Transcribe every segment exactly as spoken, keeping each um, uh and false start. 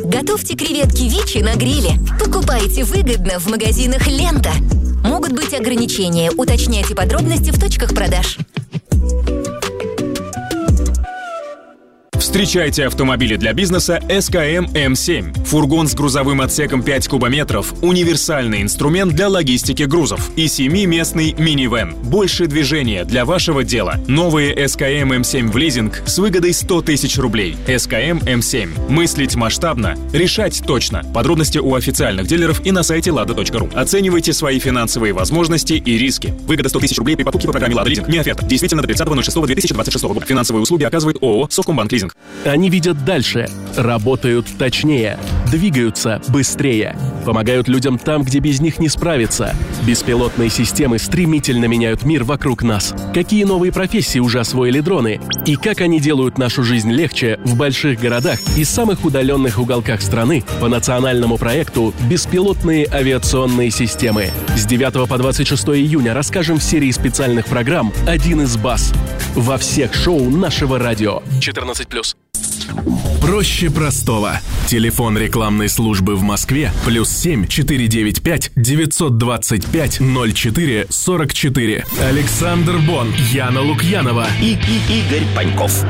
Готовьте креветки Вичи на гриле. Покупайте выгодно в магазинах «Лента». Могут быть ограничения. Уточняйте подробности в точках продаж. Встречайте автомобили для бизнеса эс ка эм эм семь. Фургон с грузовым отсеком пять кубометров, универсальный инструмент для логистики грузов и семиместный минивэн. Больше движения для вашего дела. Новые эс ка эм эм семь в лизинг с выгодой сто тысяч рублей. эс ка эм эм семь. Мыслить масштабно, решать точно. Подробности у официальных дилеров и на сайте лада точка ру. Оценивайте свои финансовые возможности и риски. Выгода сто тысяч рублей при покупке по программе «Лада Лизинг». Не оферта. Действительно до тридцатого ноль шестого две тысячи двадцать шестого года. Финансовые услуги оказывает ООО «Совкомбанк Лизинг». Они видят дальше, работают точнее, двигаются быстрее, помогают людям там, где без них не справиться. Беспилотные системы стремительно меняют мир вокруг нас. Какие новые профессии уже освоили дроны? И как они делают нашу жизнь легче в больших городах и самых удаленных уголках страны по национальному проекту «Беспилотные авиационные системы». С девятого по двадцать шестое июня расскажем в серии специальных программ «Один из баз» во всех шоу нашего радио. четырнадцать плюс. Проще простого. Телефон рекламной службы в Москве плюс семь четыре девять пять девятьсот двадцать пять ноль четыре сорок четыре. Александр Бон, Яна Лукьянова и, и Игорь Паньков.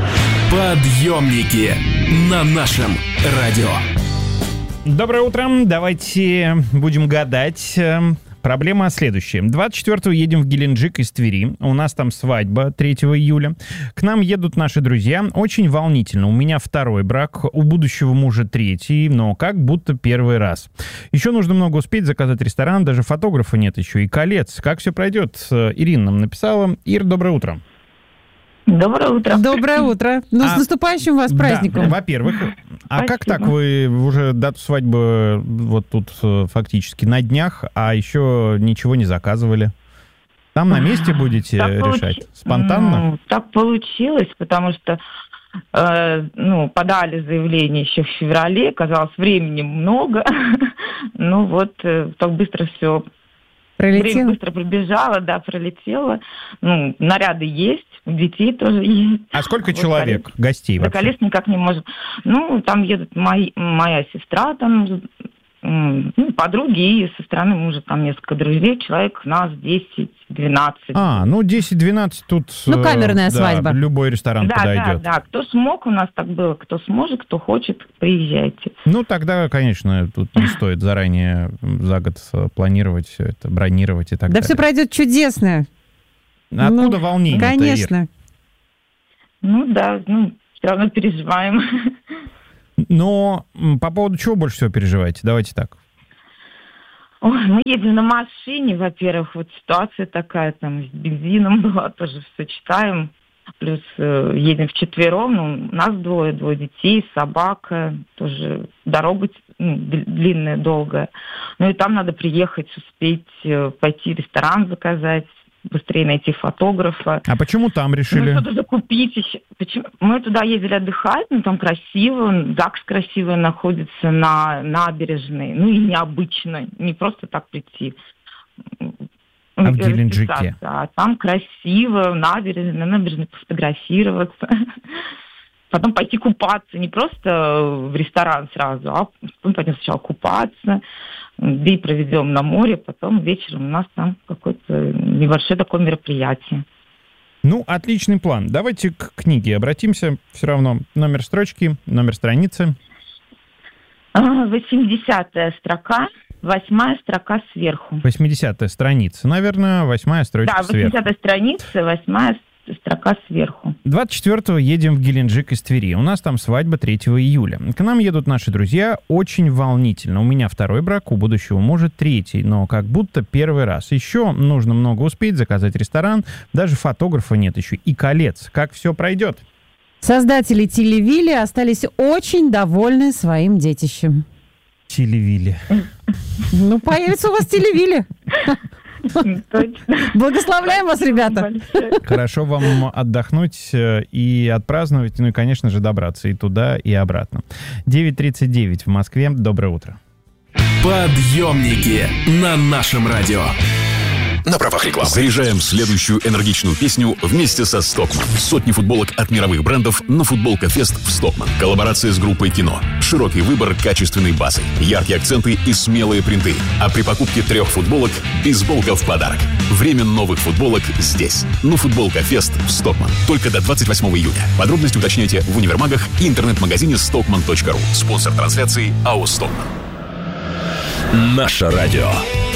Подъемники на нашем радио. Доброе утро. Давайте будем гадать. Проблема следующая. двадцать четвёртого едем в Геленджик из Твери. У нас там свадьба третьего июля. К нам едут наши друзья. Очень волнительно. У меня второй брак, у будущего мужа третий, но как будто первый раз. Еще нужно много успеть, заказать ресторан, даже фотографа нет еще и колец. Как все пройдет? Ирина нам написала. Ир, доброе утро. Доброе утро. Доброе утро. Ну, а, с наступающим вас праздником. Да, во-первых. А Спасибо. Как так вы уже дату свадьбы вот тут фактически на днях, а еще ничего не заказывали? Там на месте будете так решать? Получ... Спонтанно? Ну, так получилось, потому что э, ну, подали заявление еще в феврале, казалось, времени много. Ну вот, так быстро все... Пролетело? Время быстро пробежало, да, пролетело. Ну, наряды есть, у детей тоже есть. А сколько вот человек, колес... гостей вообще? За колес никак не можем. Ну, там едут мои, моя сестра, там, ну, подруги, и со стороны мужа там несколько друзей. Человек нас десять-двенадцать. А, ну десять-двенадцать тут... Ну, камерная да, свадьба. Любой ресторан да, подойдет. Да, да, кто смог, у нас так было, кто сможет, кто хочет, приезжайте. Ну, тогда, конечно, тут не стоит заранее за год планировать все это, бронировать и так да далее. Да все пройдет чудесно. Откуда ну, волнение-то, конечно. Ир? Ну да, ну, все равно переживаем. Но по поводу чего больше всего переживаете? Давайте так. Ой, мы едем на машине, во-первых, вот ситуация такая, там, с бензином была, тоже все читаем. Плюс э, едем вчетвером, ну, нас двое, двое детей, собака, тоже дорога ну, длинная, долгая. Ну и там надо приехать, успеть э, пойти в ресторан заказать, быстрее найти фотографа. А почему там решили? Ну, что-то закупить еще. Почему? Мы туда ездили отдыхать, ну, там красиво, ЗАГС красивый находится на набережной, ну, и необычно, не просто так прийти. А в Геленджике? А там красиво, набережной, на набережной пофотографироваться. Потом пойти купаться, не просто в ресторан сразу, а пойдем сначала купаться, день проведем на море, потом вечером у нас там какое-то небольшое такое мероприятие. Ну, отличный план. Давайте к книге обратимся. Все равно номер строчки, номер страницы. восьмидесятая строка, восьмая строка сверху. восьмидесятая страница, наверное, восьмая строчка да, сверху. Да, восьмидесятая страница, восьмая строка сверху. двадцать четвёртого едем в Геленджик из Твери. У нас там свадьба третьего июля. К нам едут наши друзья. Очень волнительно. У меня второй брак, у будущего мужа третий, но как будто первый раз. Еще нужно много успеть, заказать ресторан. Даже фотографа нет еще. И колец. Как все пройдет? Создатели Телевили остались очень довольны своим детищем. Телевили. Ну, появится у вас Телевили. Благословляем вас, ребята. Хорошо вам отдохнуть и отпраздновать, ну и, конечно же, добраться и туда, и обратно. девять тридцать девять в Москве. Доброе утро. Подъемники на нашем радио. на правах рекламы. Заряжаем следующую энергичную песню вместе со Stockmann. Сотни футболок от мировых брендов на футболка-фест в Stockmann. Коллаборация с группой «Кино». Широкий выбор качественной базы, яркие акценты и смелые принты. А при покупке трех футболок – бейсболка в подарок. Время новых футболок здесь. На футболка-фест в Stockmann. Только до двадцать восьмого июня. Подробности уточняйте в универмагах и интернет-магазине stockmann точка ру. Спонсор трансляции АО «Stockmann». Наше радио.